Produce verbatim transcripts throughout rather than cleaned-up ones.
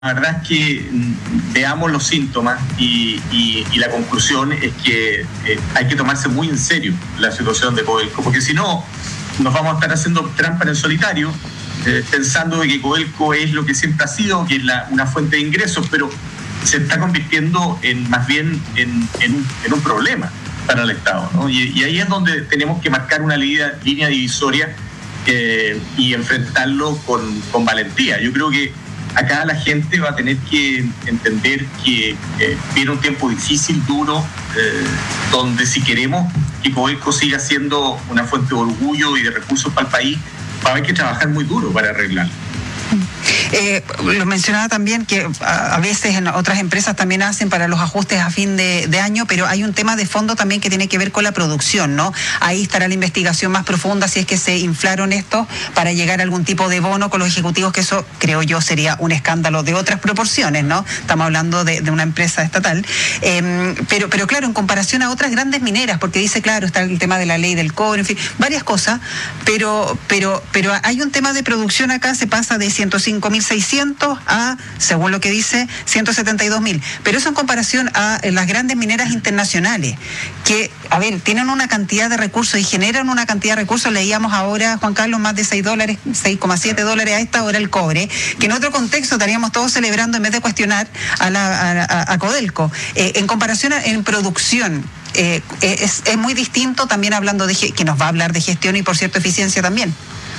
La verdad es que veamos los síntomas y, y, y la conclusión es que eh, hay que tomarse muy en serio la situación de Codelco, porque si no, nos vamos a estar haciendo trampa en el solitario, eh, pensando de que Codelco es lo que siempre ha sido, que es la, una fuente de ingresos, pero se está convirtiendo en más bien en, en, un, en un problema para el Estado, ¿no? Y, y ahí es donde tenemos que marcar una línea, línea divisoria eh, y enfrentarlo con, con valentía. Yo creo que acá la gente va a tener que entender que eh, viene un tiempo difícil, duro, eh, donde si queremos que Codelco siga siendo una fuente de orgullo y de recursos para el país, va a haber que trabajar muy duro para arreglarlo. Eh, lo mencionaba también que a, a veces en otras empresas también hacen para los ajustes a fin de, de año, pero hay un tema de fondo también que tiene que ver con la producción, ¿no? Ahí estará la investigación más profunda si es que se inflaron estos para llegar a algún tipo de bono con los ejecutivos, que eso creo yo sería un escándalo de otras proporciones, ¿no? Estamos hablando de, de una empresa estatal. Eh, pero, pero claro, en comparación a otras grandes mineras, porque dice, claro, está el tema de la ley del cobre, en fin, varias cosas, pero, pero, pero hay un tema de producción acá, se pasa de ciento cinco mil seiscientos a, según lo que dice, ciento setenta y dos mil. Pero eso en comparación a las grandes mineras internacionales, que, a ver, tienen una cantidad de recursos y generan una cantidad de recursos. Leíamos ahora, Juan Carlos, más de seis dólares, seis coma siete dólares a esta hora el cobre, que en otro contexto estaríamos todos celebrando en vez de cuestionar a, la, a, a Codelco. Eh, en comparación a, en producción, eh, es, es muy distinto, también hablando de, que nos va a hablar de gestión y, por cierto, eficiencia también.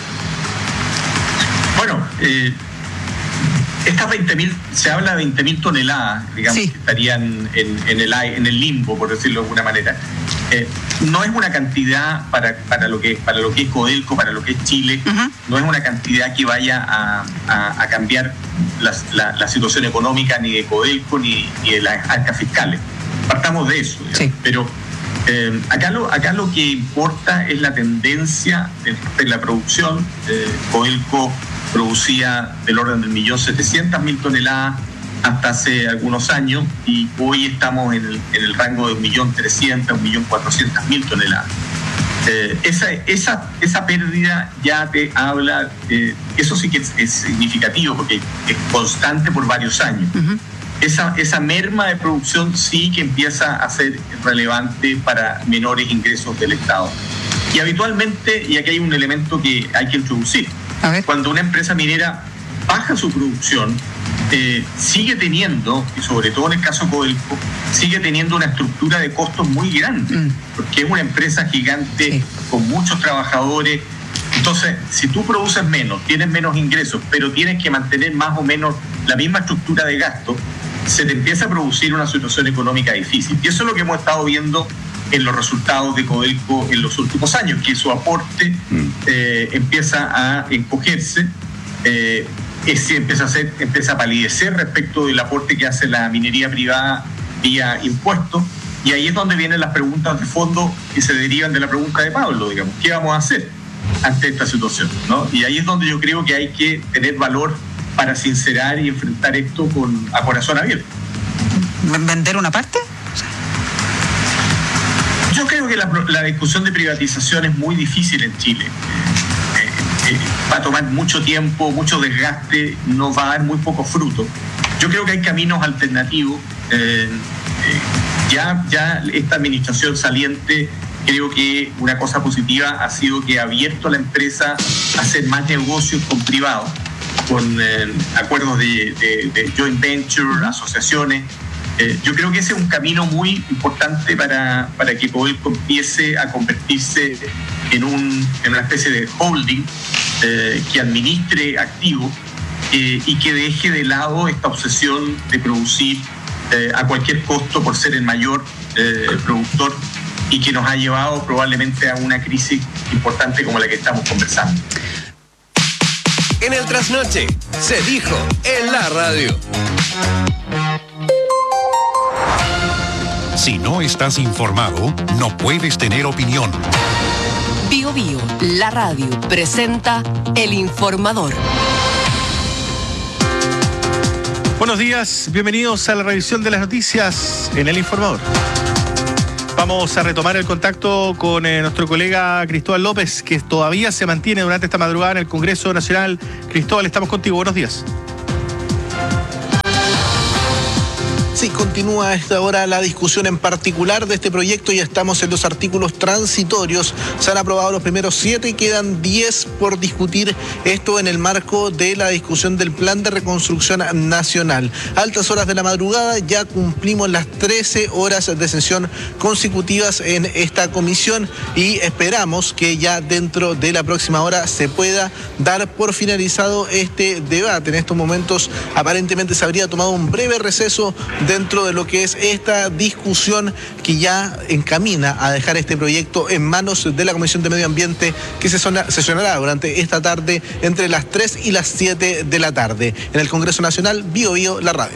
Bueno, eh, estas veinte mil, se habla de veinte mil toneladas, digamos, sí, que estarían en, en, el, en el limbo, por decirlo de alguna manera. Eh, no es una cantidad para, para, lo que, para lo que es Codelco, para lo que es Chile, uh-huh. No es una cantidad que vaya a, a, a cambiar las, la, la situación económica ni de Codelco ni, ni de las arcas fiscales. Partamos de eso, digamos. Sí. Pero eh, acá, lo, acá lo que importa es la tendencia de, de la producción. Eh, Codelco producía del orden del millón setecientas mil toneladas hasta hace algunos años y hoy estamos en el, en el rango de un millón trescientas, un millón cuatrocientas mil toneladas. Eh, esa, esa, esa pérdida ya te habla, eh, eso sí que es, es significativo porque es constante por varios años. Uh-huh. Esa, esa merma de producción sí que empieza a ser relevante para menores ingresos del Estado. Y habitualmente, y aquí hay un elemento que hay que introducir, cuando una empresa minera baja su producción, eh, sigue teniendo, y sobre todo en el caso Codelco, sigue teniendo una estructura de costos muy grande, mm. porque es una empresa gigante, sí, con muchos trabajadores. Entonces, si tú produces menos, tienes menos ingresos, pero tienes que mantener más o menos la misma estructura de gasto, se te empieza a producir una situación económica difícil. Y eso es lo que hemos estado viendo en los resultados de Codelco en los últimos años, que su aporte eh, empieza a encogerse, eh, ese empieza a, hacer, empieza a palidecer respecto del aporte que hace la minería privada vía impuestos, y ahí es donde vienen las preguntas de fondo que se derivan de la pregunta de Pablo, digamos, ¿qué vamos a hacer ante esta situación, ¿no? Y ahí es donde yo creo que hay que tener valor para sincerar y enfrentar esto con, a corazón abierto. ¿Vender una parte? Yo creo que la, la discusión de privatización es muy difícil en Chile. Eh, eh, va a tomar mucho tiempo, mucho desgaste, nos va a dar muy poco fruto. Yo creo que hay caminos alternativos. Eh, eh, ya, ya esta administración saliente, creo que una cosa positiva ha sido que ha abierto a la empresa a hacer más negocios con privados, con eh, acuerdos de, de, de joint venture, asociaciones. Eh, yo creo que ese es un camino muy importante para, para que Codelco empiece a convertirse en, un, en una especie de holding eh, que administre activos eh, y que deje de lado esta obsesión de producir eh, a cualquier costo por ser el mayor eh, productor y que nos ha llevado probablemente a una crisis importante como la que estamos conversando. En el Trasnoche se dijo en la radio. Si no estás informado, no puedes tener opinión. Bio Bio, la radio, presenta El Informador. Buenos días, bienvenidos a la revisión de las noticias en El Informador. Vamos a retomar el contacto con eh, nuestro colega Cristóbal López, que todavía se mantiene durante esta madrugada en el Congreso Nacional. Cristóbal, estamos contigo, buenos días. continúa a esta hora la discusión en particular de este proyecto. Ya estamos en los artículos transitorios. Se han aprobado los primeros siete y quedan diez por discutir. Esto en el marco de la discusión del Plan de Reconstrucción Nacional. Altas horas de la madrugada, ya cumplimos las trece horas de sesión consecutivas en esta comisión y esperamos que ya dentro de la próxima hora se pueda dar por finalizado este debate. En estos momentos aparentemente se habría tomado un breve receso dentro de lo que es esta discusión que ya encamina a dejar este proyecto en manos de la Comisión de Medio Ambiente, que se sesionará durante esta tarde entre las tres y las siete de la tarde. En el Congreso Nacional, Bio Bio, la radio.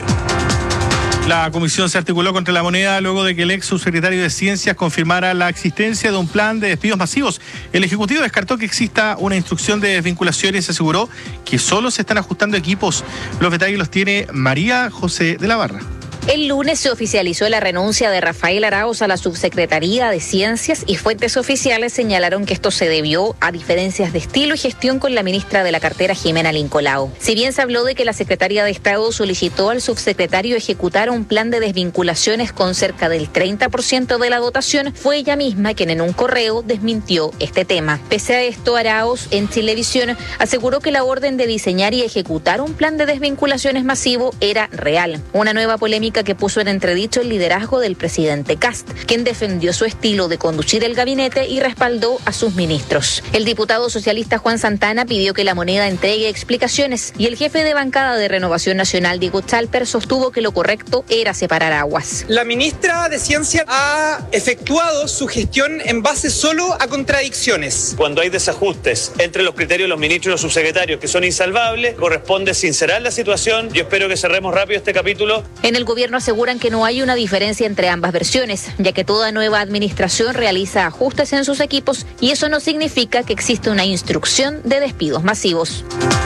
La comisión se articuló contra la moneda luego de que el ex subsecretario de Ciencias confirmara la existencia de un plan de despidos masivos. El Ejecutivo descartó que exista una instrucción de desvinculación y se aseguró que solo se están ajustando equipos. Los detalles los tiene María José de la Barra. El lunes se oficializó la renuncia de Rafael Arauz a la Subsecretaría de Ciencias y fuentes oficiales señalaron que esto se debió a diferencias de estilo y gestión con la ministra de la cartera, Jimena Lincolao. Si bien se habló de que la Secretaría de Estado solicitó al subsecretario ejecutar un plan de desvinculaciones con cerca del treinta por ciento de la dotación, fue ella misma quien en un correo desmintió este tema. Pese a esto, Arauz en Chilevisión aseguró que la orden de diseñar y ejecutar un plan de desvinculaciones masivo era real. Una nueva polémica que puso en entredicho el liderazgo del presidente Kast, quien defendió su estilo de conducir el gabinete y respaldó a sus ministros. El diputado socialista Juan Santana pidió que la moneda entregue explicaciones y el jefe de bancada de Renovación Nacional, Diego Chalper, sostuvo que lo correcto era separar aguas. La ministra de Ciencia ha efectuado su gestión en base solo a contradicciones. Cuando hay desajustes entre los criterios de los ministros y los subsecretarios que son insalvables, corresponde sincerar la situación. Yo espero que cerremos rápido este capítulo. En el gobierno aseguran que no hay una diferencia entre ambas versiones, ya que toda nueva administración realiza ajustes en sus equipos y eso no significa que existe una instrucción de despidos masivos.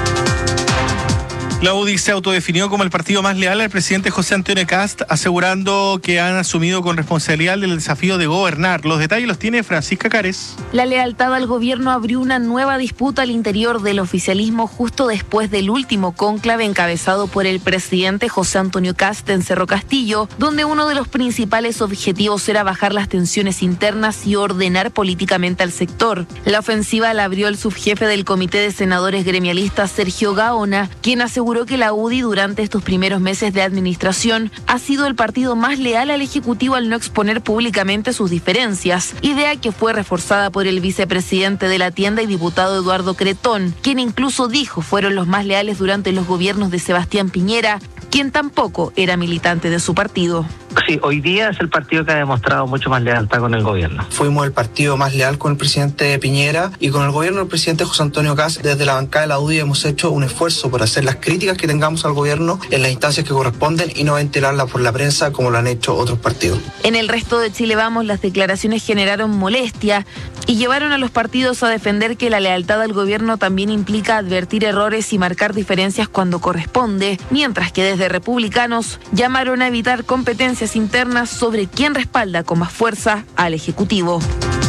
La U D I se autodefinió como el partido más leal al presidente José Antonio Kast, asegurando que han asumido con responsabilidad el desafío de gobernar. Los detalles los tiene Francisca Cares. La lealtad al gobierno abrió una nueva disputa al interior del oficialismo justo después del último cónclave encabezado por el presidente José Antonio Kast en Cerro Castillo, donde uno de los principales objetivos era bajar las tensiones internas y ordenar políticamente al sector. La ofensiva la abrió el subjefe del Comité de Senadores Gremialistas, Sergio Gaona, quien aseguró que la U D I durante estos primeros meses de administración ha sido el partido más leal al Ejecutivo al no exponer públicamente sus diferencias, idea que fue reforzada por el vicepresidente de la tienda y diputado Eduardo Cretón, quien incluso dijo fueron los más leales durante los gobiernos de Sebastián Piñera, quien tampoco era militante de su partido. Sí, hoy día es el partido que ha demostrado mucho más lealtad con el gobierno. Fuimos el partido más leal con el presidente Piñera y con el gobierno del presidente José Antonio Kast. Desde la bancada de la U D I hemos hecho un esfuerzo por hacer las críticas que tengamos al gobierno en las instancias que corresponden y no ventilarlas por la prensa como lo han hecho otros partidos. En el resto de Chile Vamos, las declaraciones generaron molestia y llevaron a los partidos a defender que la lealtad al gobierno también implica advertir errores y marcar diferencias cuando corresponde, mientras que desde Republicanos llamaron a evitar competencias internas sobre quién respalda con más fuerza al Ejecutivo.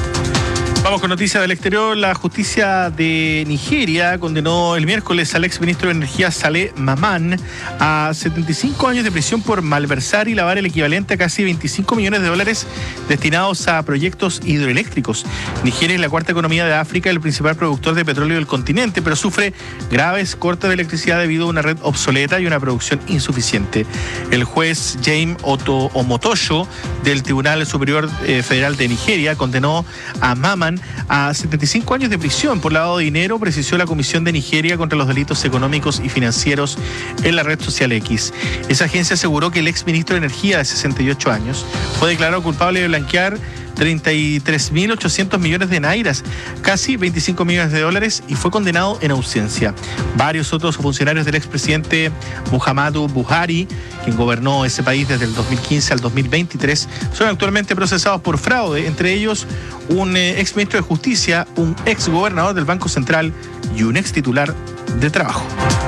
Vamos con noticias del exterior. La justicia de Nigeria condenó el miércoles al exministro de Energía Saleh Maman a setenta y cinco años de prisión por malversar y lavar el equivalente a casi veinticinco millones de dólares destinados a proyectos hidroeléctricos. Nigeria es la cuarta economía de África y el principal productor de petróleo del continente, pero sufre graves cortes de electricidad debido a una red obsoleta y una producción insuficiente. El juez James Oto Omotoso del Tribunal Superior eh, Federal de Nigeria condenó a Maman a setenta y cinco años de prisión por lavado de dinero, precisó la Comisión de Nigeria contra los delitos económicos y financieros en la red social X. Esa agencia aseguró que el exministro de Energía de sesenta y ocho años fue declarado culpable de blanquear treinta y tres mil ochocientos millones de nairas, casi veinticinco millones de dólares, y fue condenado en ausencia. Varios otros funcionarios del expresidente Muhammadu Buhari, quien gobernó ese país desde el dos mil quince al dos mil veintitrés, son actualmente procesados por fraude, entre ellos un eh, exministro de Justicia, un ex gobernador del Banco Central y un ex titular de Trabajo.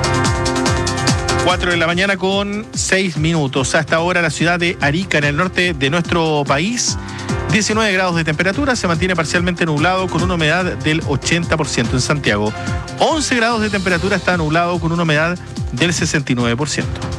cuatro de la mañana con seis minutos. Hasta ahora la ciudad de Arica, en el norte de nuestro país, diecinueve grados de temperatura, se mantiene parcialmente nublado con una humedad del ochenta por ciento. En Santiago, once grados de temperatura, está nublado con una humedad del sesenta y nueve por ciento.